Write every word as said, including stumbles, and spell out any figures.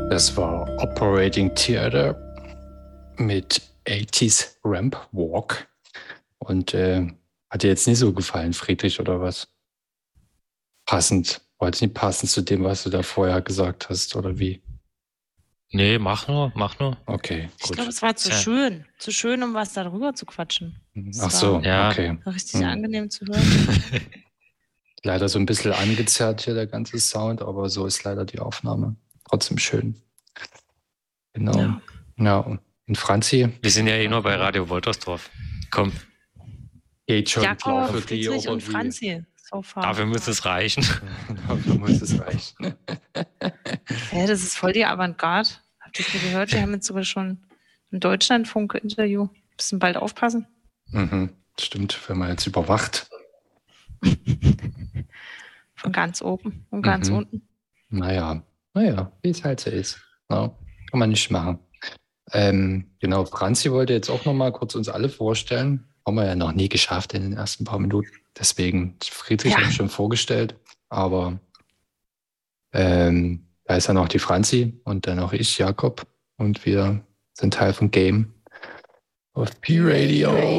Das war Operating Theater mit achtziger Ramp Walk. Und äh, hat dir jetzt nicht so gefallen, Friedrich, oder was? Passend. War jetzt nicht passend zu dem, was du da vorher gesagt hast, oder wie? Nee, mach nur, mach nur. Okay, Ich gut. glaube, es war zu Ja. schön. Zu schön, um was darüber zu quatschen. Es Ach so, war Ja. okay. richtig Hm. angenehm zu hören. Leider so ein bisschen angezerrt hier der ganze Sound, aber so ist leider die Aufnahme. Trotzdem schön. Genau. Ja. Ja, und Franzi Wir sind ja eh nur bei Radio Woltersdorf. Komm, geht schon klar Jakob, für die Friedrich und Oberwie. Franzi. So far. dafür muss es reichen. Dafür muss es reichen. Hä, das ist voll die Avantgarde. Habt ihr das mal gehört? Die haben jetzt sogar schon ein Deutschlandfunk-Interview. Müssen bald aufpassen. Mhm, stimmt, wenn man jetzt überwacht. Von ganz oben und ganz Mhm. unten. Naja, naja, wie es halt so ist. Ja, kann man nicht machen. Ähm, genau, Franzi wollte jetzt auch noch mal kurz uns alle vorstellen. Haben wir ja noch nie geschafft in den ersten paar Minuten. Deswegen, Friedrich Ja. habe ich schon vorgestellt. Aber ähm, da ist ja noch die Franzi und dann noch ich, Jakob. Und wir sind Teil von Game of P-Radio.